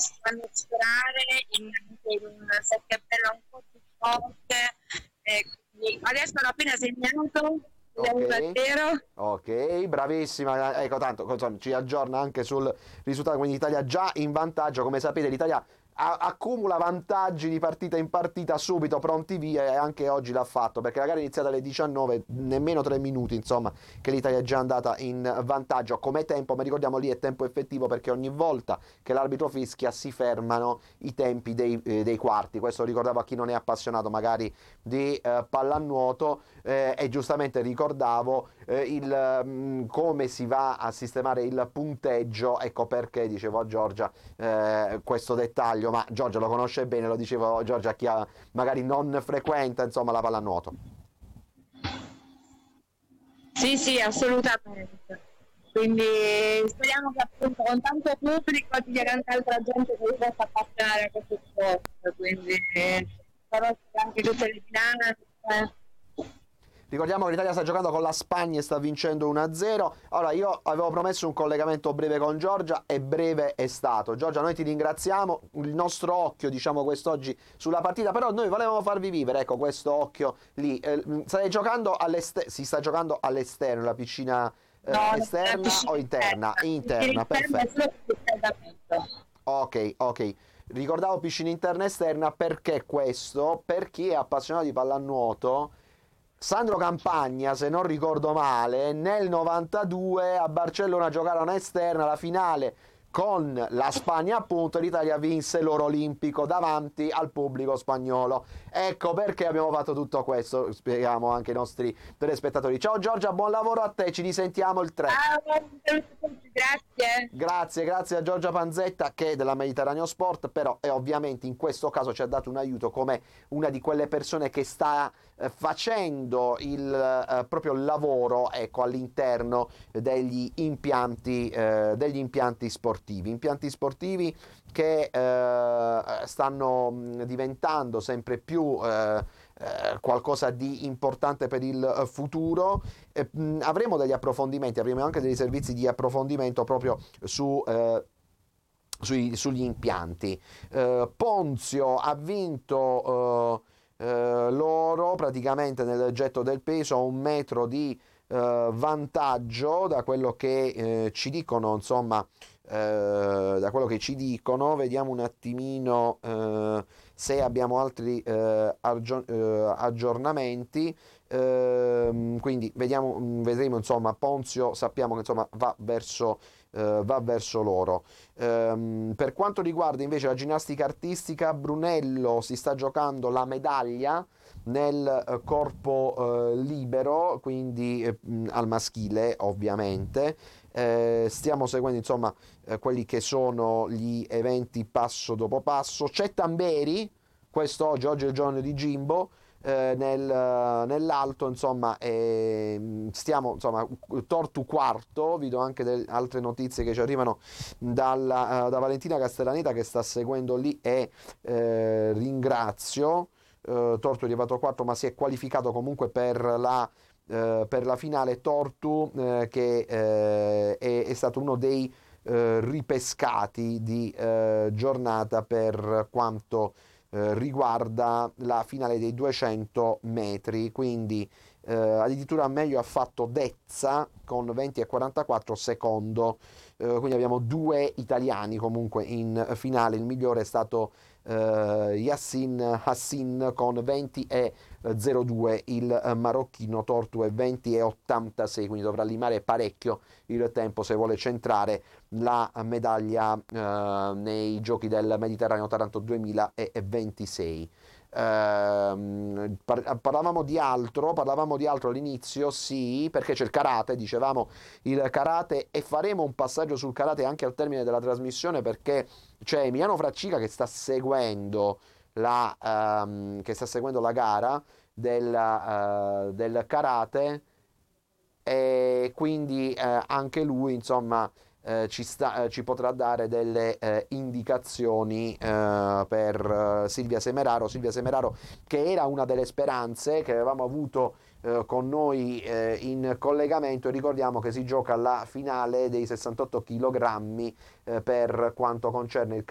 fanno sperare in un Seccabella un po' più forte. Quindi adesso hanno appena segnato, Ok, 1-0. ok, bravissima. Ecco, tanto insomma, ci aggiorna anche sul risultato. Quindi l'Italia già in vantaggio. Come sapete, l'Italia accumula vantaggi di partita in partita subito, pronti via, e anche oggi l'ha fatto perché la gara è iniziata alle 19, nemmeno 3 minuti, insomma, che l'Italia è già andata in vantaggio come tempo, ma ricordiamo lì è tempo effettivo perché ogni volta che l'arbitro fischia si fermano i tempi dei quarti. Questo ricordavo a chi non è appassionato magari di pallanuoto, e giustamente ricordavo come si va a sistemare il punteggio. Ecco perché dicevo a Giorgia questo dettaglio, ma Giorgia lo conosce bene, lo dicevo Giorgia a chi magari non frequenta insomma la pallanuoto. Sì, sì, assolutamente. Quindi speriamo che appunto con tanto pubblico ci sia tanta altra gente che si possa appassionare a questo sport, quindi farò anche tutte le dinamiche. Ricordiamo che l'Italia sta giocando con la Spagna e sta vincendo 1-0. Allora, io avevo promesso un collegamento breve con Giorgia e breve è stato. Giorgia, noi ti ringraziamo. Il nostro occhio, diciamo quest'oggi, sulla partita, però noi volevamo farvi vivere, ecco, questo occhio lì. Stai giocando si sta giocando all'esterno, la piscina No, non è una esterna o piscina interna? interna. La piscina Interna, interna è perfetto. solo per il riscaldamento. Ok, ok. Ricordavo piscina interna e esterna perché questo, per chi è appassionato di pallanuoto, Sandro Campagna, se non ricordo male, nel 92 a Barcellona giocarono esterna la finale con la Spagna, appunto, e l'Italia vinse l'oro olimpico davanti al pubblico spagnolo. Ecco perché abbiamo fatto tutto questo, spieghiamo anche ai nostri telespettatori. Ciao Giorgia, buon lavoro a te, ci risentiamo il 3. Ciao, grazie. Grazie, grazie a Giorgia Panzetta che è della Mediterraneo Sport, però ovviamente in questo caso ci ha dato un aiuto come una di quelle persone che sta facendo proprio il lavoro, ecco, all'interno degli impianti sportivi che stanno diventando sempre più qualcosa di importante per il futuro. Avremo degli approfondimenti, avremo anche dei servizi di approfondimento proprio sugli impianti. Ponzio ha vinto l'oro praticamente nel getto del peso a 1 metro di vantaggio da quello che ci dicono, insomma, da quello che ci dicono. Vediamo un attimino se abbiamo altri aggiornamenti. Quindi vedremo, insomma, Ponzio sappiamo che insomma va verso l'oro. Per quanto riguarda invece la ginnastica artistica, Brunello si sta giocando la medaglia nel corpo libero, quindi al maschile ovviamente. Stiamo seguendo insomma quelli che sono gli eventi passo dopo passo. C'è Tamberi, oggi è il giorno di Jimbo, nell'alto, insomma, stiamo, insomma, Tortu quarto. Vi do anche altre notizie che ci arrivano da Valentina Castellaneta che sta seguendo lì, e ringrazio. Tortu è arrivato quarto, ma si è qualificato comunque per la finale. Tortu che è stato uno dei ripescati di giornata per quanto riguarda la finale dei 200 metri, quindi addirittura meglio ha fatto Dezza con 20 e 44 secondo. Quindi abbiamo due italiani comunque in finale. Il migliore è stato Yassin Hassin con 20 e 02, il marocchino Tortu è 20 e 86, quindi dovrà limare parecchio il tempo se vuole centrare la medaglia nei giochi del Mediterraneo Taranto 2026. Parlavamo di altro all'inizio, sì, perché c'è il karate, dicevamo il karate, e faremo un passaggio sul karate anche al termine della trasmissione perché c'è Emiliano Fraccica che sta seguendo la gara del karate, e quindi anche lui, insomma, ci potrà dare delle indicazioni per Silvia Semeraro, che era una delle speranze che avevamo avuto con noi in collegamento. Ricordiamo che si gioca la finale dei 68 kg per quanto concerne il